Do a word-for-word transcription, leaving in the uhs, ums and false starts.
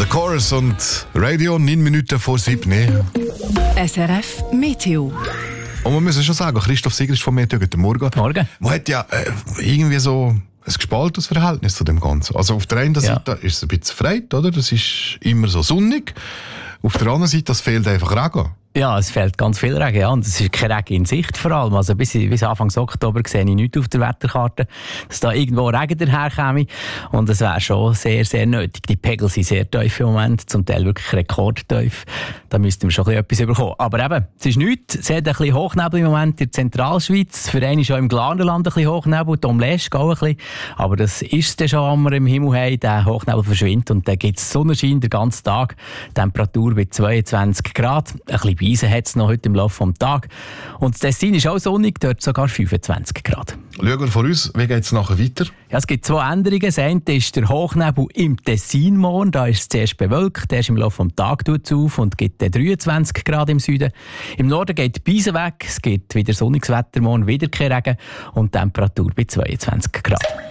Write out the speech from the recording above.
The Chorus und Radio, neun Minuten vor sieben. S R F Meteo. Und man muss schon sagen, Christoph Sieger ist von Meteo. Guten Morgen. Morgen. Man hat ja äh, irgendwie so ein gespaltenes Verhältnis zu dem Ganzen. Also auf der einen Seite ja. ist es ein bisschen freit, oder? Das ist immer so sonnig. Auf der anderen Seite, das fehlt einfach Regen. Ja, es fehlt ganz viel Regen, ja. Und es ist kein Regen in Sicht vor allem. Also bis, bis Anfang Oktober sehe ich nichts auf der Wetterkarte, dass da irgendwo Regen daherkäme. Und es wäre schon sehr, sehr nötig. Die Pegel sind sehr tief im Moment, zum Teil wirklich rekordtief. Da müssten wir schon ein bisschen etwas bekommen. Aber eben, es ist nichts. Es hat ein bisschen Hochnebel im Moment in der Zentralschweiz. Für einen ist auch im Glarnerland ein bisschen Hochnebel, Tom Lesch auch ein bisschen. Aber das ist es dann schon, wenn wir im Himmel haben. Der Hochnebel verschwindet und dann gibt es Sonnenschein den ganzen Tag. Temperatur bei zweiundzwanzig Grad. Ein bisschen Eisen hat es noch heute im Laufe des Tages. Und das Tessin ist auch sonnig, dort sogar fünfundzwanzig Grad. Schauen wir von uns, wie geht es nachher weiter? Ja, es gibt zwei Änderungen. Das eine ist der Hochnebel im Tessin morgen. Da ist es zuerst bewölkt, der ist im Laufe des Tages auf und gibt dreiundzwanzig Grad im Süden. Im Norden geht die Beise weg, es gibt wieder sonniges Wetter morgen, wieder kein Regen und Temperatur bei zweiundzwanzig Grad.